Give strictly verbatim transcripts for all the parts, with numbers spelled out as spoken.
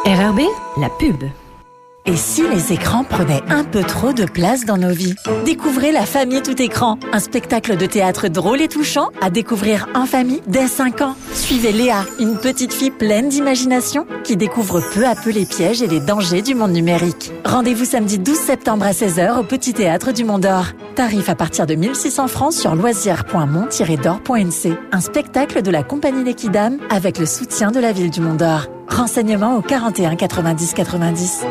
R R B, la pub. Et si les écrans prenaient un peu trop de place dans nos vies ? Découvrez La Famille Tout Écran, un spectacle de théâtre drôle et touchant à découvrir en famille dès cinq ans. Suivez Léa, une petite fille pleine d'imagination qui découvre peu à peu les pièges et les dangers du monde numérique. Rendez-vous samedi douze septembre à seize heures au Petit Théâtre du Mont d'Or. Tarif à partir de mille six cents francs sur loisirs point mont tiret d'or point n c. Un spectacle de la compagnie L'Équidame avec le soutien de la ville du Mont d'Or. Renseignements au quarante et un quatre-vingt-dix quatre-vingt-dix.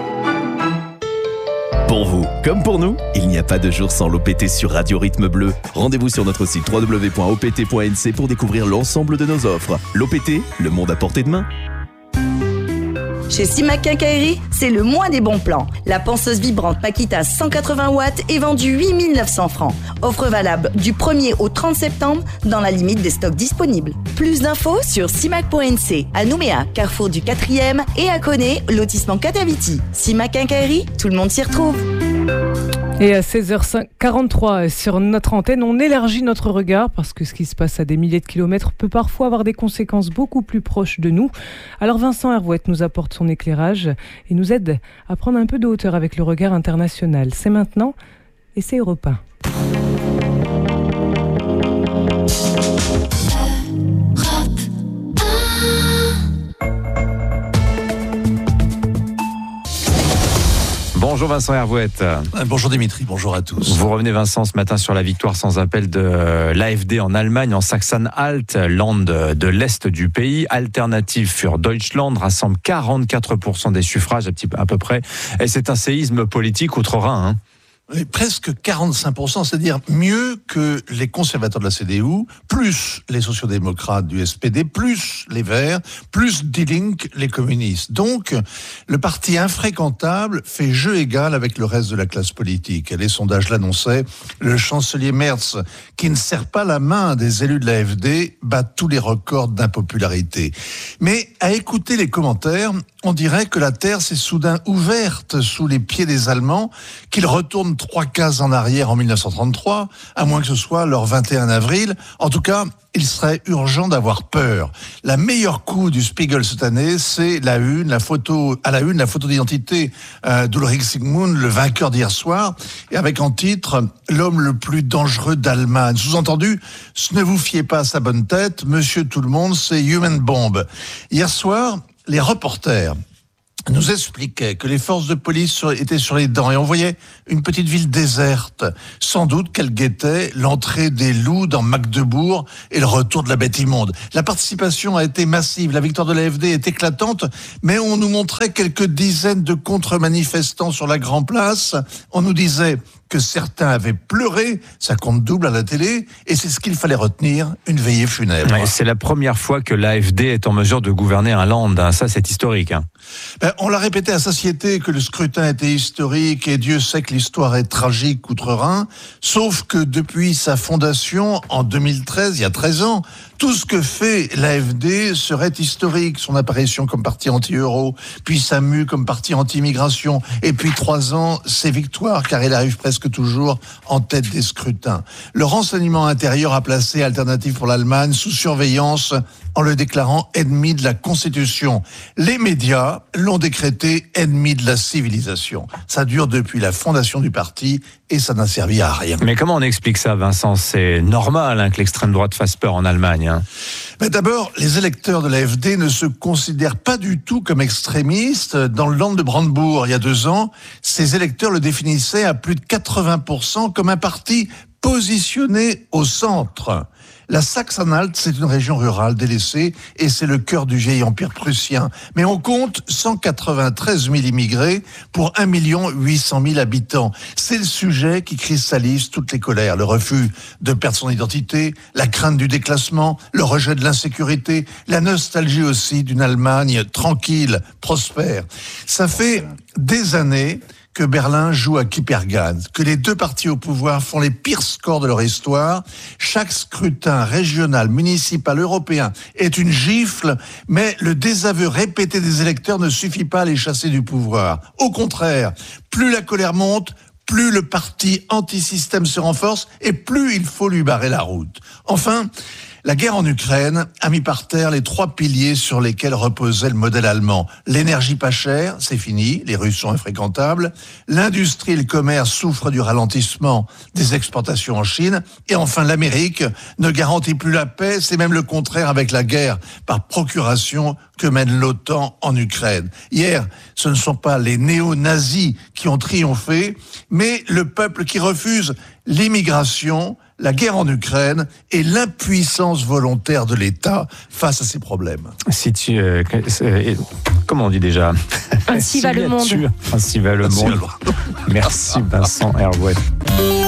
Pour vous, comme pour nous, il n'y a pas de jour sans l'O P T sur Radio Rythme Bleu. Rendez-vous sur notre site w w w point o p t point n c pour découvrir l'ensemble de nos offres. L'O P T, le monde à portée de main. Chez Simac Quincaillerie, c'est le mois des bons plans. La ponceuse vibrante Makita cent quatre-vingts watts est vendue huit mille neuf cents francs. Offre valable du premier au trente septembre dans la limite des stocks disponibles. Plus d'infos sur simac point n c, à Nouméa, carrefour du quatrième et à Koné, lotissement Kataviti. Simac Quincaillerie, tout le monde s'y retrouve. Et à seize heures quarante-trois sur notre antenne, on élargit notre regard parce que ce qui se passe à des milliers de kilomètres peut parfois avoir des conséquences beaucoup plus proches de nous. Alors Vincent Hervouette nous apporte son éclairage et nous aide à prendre un peu de hauteur avec le regard international. C'est maintenant et c'est Europe un. Bonjour Vincent Hervouette. Bonjour Dimitri, bonjour à tous. Vous revenez Vincent ce matin sur la victoire sans appel de l'A F D en Allemagne, en Sachsen-Anhalt, land de l'Est du pays. Alternative für Deutschland rassemble quarante-quatre pour cent des suffrages à peu près. Et c'est un séisme politique outre-Rhin. Hein. Oui, presque quarante-cinq pour cent, c'est-à-dire mieux que les conservateurs de la C D U, plus les sociodémocrates du S P D, plus les Verts, plus Die Linke, les communistes. Donc, le parti infréquentable fait jeu égal avec le reste de la classe politique. Et les sondages l'annonçaient, le chancelier Merz, qui ne serre pas la main des élus de l'A F D, bat tous les records d'impopularité. Mais à écouter les commentaires, on dirait que la terre s'est soudain ouverte sous les pieds des Allemands, qu'ils retournent trois cases en arrière en mille neuf cent trente-trois, à moins que ce soit leur vingt et un avril. En tout cas, il serait urgent d'avoir peur. La meilleure coup du Spiegel cette année, c'est la une, la photo, à la une, la photo d'identité euh, d'Ulrich Sigmund, le vainqueur d'hier soir, et avec en titre « L'homme le plus dangereux d'Allemagne ». Sous-entendu, ne vous fiez pas à sa bonne tête, monsieur tout le monde, c'est Human Bomb. Hier soir, les reporters nous expliquaient que les forces de police étaient sur les dents et on voyait une petite ville déserte. Sans doute qu'elle guettait l'entrée des loups dans Magdebourg et le retour de la bête immonde. La participation a été massive, la victoire de l'A F D est éclatante, mais on nous montrait quelques dizaines de contre-manifestants sur la Grand Place. On nous disait que certains avaient pleuré, ça compte double à la télé, et c'est ce qu'il fallait retenir, une veillée funèbre. Ouais, c'est la première fois que l'A F D est en mesure de gouverner un land, hein. Ça c'est historique. Hein. Ben, on l'a répété à satiété que le scrutin était historique, et Dieu sait que l'histoire est tragique outre-Rhin, sauf que depuis sa fondation, en deux mille treize, il y a treize ans, tout ce que fait l'A F D serait historique. Son apparition comme parti anti-euro, puis sa mue comme parti anti-immigration, et puis trois ans, ses victoires, car il arrive presque toujours en tête des scrutins. Le renseignement intérieur a placé Alternative pour l'Allemagne sous surveillance en le déclarant ennemi de la Constitution. Les médias l'ont décrété ennemi de la civilisation. Ça dure depuis la fondation du parti et ça n'a servi à rien. Mais comment on explique ça, Vincent ? C'est normal hein, que l'extrême droite fasse peur en Allemagne. Hein. Mais d'abord, les électeurs de l'A F D ne se considèrent pas du tout comme extrémistes. Dans le land de Brandebourg, il y a deux ans, ces électeurs le définissaient à plus de quatre-vingts pour cent comme un parti positionné au centre. La Saxe-Anhalt, c'est une région rurale délaissée et c'est le cœur du vieil empire prussien. Mais on compte cent quatre-vingt-treize mille immigrés pour un million huit cent mille habitants. C'est le sujet qui cristallise toutes les colères. Le refus de perdre son identité, la crainte du déclassement, le rejet de l'insécurité, la nostalgie aussi d'une Allemagne tranquille, prospère. Ça fait des années que Berlin joue à Kippergans, que les deux partis au pouvoir font les pires scores de leur histoire. Chaque scrutin régional, municipal, européen est une gifle, mais le désaveu répété des électeurs ne suffit pas à les chasser du pouvoir. Au contraire, plus la colère monte, plus le parti anti-système se renforce et plus il faut lui barrer la route. Enfin, La guerre en Ukraine a mis par terre les trois piliers sur lesquels reposait le modèle allemand. L'énergie pas chère, c'est fini, les Russes sont infréquentables. L'industrie et le commerce souffrent du ralentissement des exportations en Chine. Et enfin, l'Amérique ne garantit plus la paix, c'est même le contraire avec la guerre par procuration que mène l'OTAN en Ukraine. Hier, ce ne sont pas les néo-nazis qui ont triomphé, mais le peuple qui refuse l'immigration, la guerre en Ukraine et l'impuissance volontaire de l'État face à ces problèmes. Si tu, euh, euh, comment on dit déjà ? Ainsi va le monde. Ainsi va le monde. Merci Vincent Hervouet.